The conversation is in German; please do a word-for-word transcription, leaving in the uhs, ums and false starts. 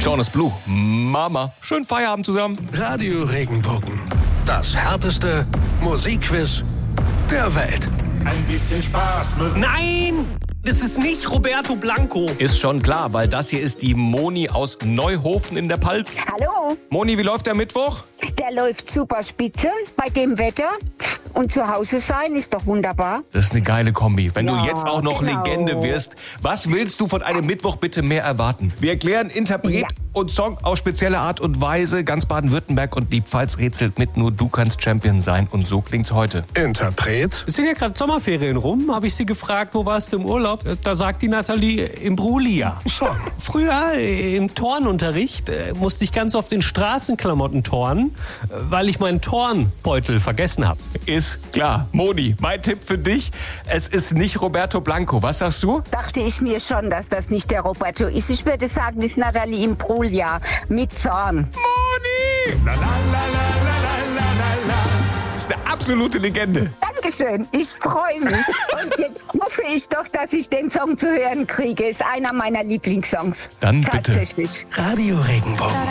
Jonas Blue, Mama. Schönen Feierabend zusammen. Radio Regenbogen. Das härteste Musikquiz der Welt. Ein bisschen Spaß muss... Nein! Das ist nicht Roberto Blanco. Ist schon klar, weil das hier ist die Moni aus Neuhofen in der Palz. Hallo, Moni, wie läuft der Mittwoch? der läuft super spitze bei dem Wetter. Und zu Hause sein ist doch wunderbar. Das ist eine geile Kombi. Wenn Ja, du jetzt auch noch genau. Legende wirst, was willst du von einem Mittwoch bitte mehr erwarten? Wir erklären Interpret Ja. und Song auf spezielle Art und Weise. Ganz Baden-Württemberg und die Pfalz rätselt mit, nur du kannst Champion sein. Und so klingt's heute. Interpret, Es sind ja gerade Sommerferien rum, habe ich sie gefragt, wo warst du im Urlaub? Da sagt die Nathalie, im Brulia. Song. Früher äh, im Turnunterricht äh, musste ich ganz oft in Straßenklamotten turnen, äh, weil ich meinen Turnbeutel vergessen habe. Ist klar. Moni, mein Tipp für dich, es ist nicht Roberto Blanco. Was sagst du? Dachte ich mir schon, dass das nicht der Roberto ist. Ich würde sagen, das ist Nathalie Imbruglia mit Zorn. Moni! La, la, la, la, la, la, la, la. Das ist eine absolute Legende. Dankeschön, ich freue mich. Und jetzt hoffe ich doch, dass ich den Song zu hören kriege. Ist einer meiner Lieblingssongs. Dann bitte. Tatsächlich. Radio Regenbogen.